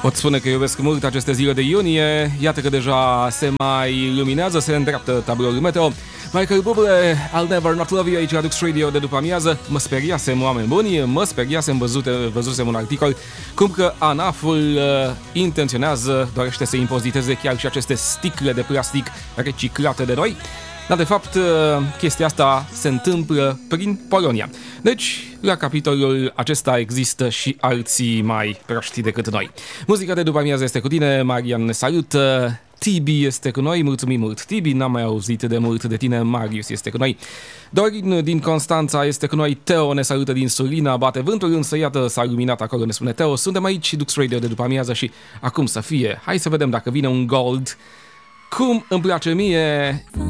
Pot spune că iubesc mult aceste zile de iunie. Iată că deja se mai luminează, se îndreaptă tabloul meteo. Michael Bublé, I'll Never Not Love You, aici la Dux Radio de după amiază. Mă speriasem, oameni buni, văzusem un articol cum că ANAF-ul intenționează, dorește să impoziteze chiar și aceste sticle de plastic reciclate de noi. Dar de fapt chestia asta se întâmplă prin Polonia. Deci, la capitolul acesta există și alții mai proști decât noi. Muzica de după amiază este cu tine, Marian ne salută, Tibi este cu noi, mulțumim mult Tibi, n-am mai auzit de mult de tine, Marius este cu noi, Dorin din Constanța este cu noi, Teo ne salută din Sulina, bate vântul, însă iată s-a luminat acolo, ne spune Teo, suntem aici, Dux Radio de după amiază și acum să fie, hai să vedem dacă vine un gold, cum îmi place mie.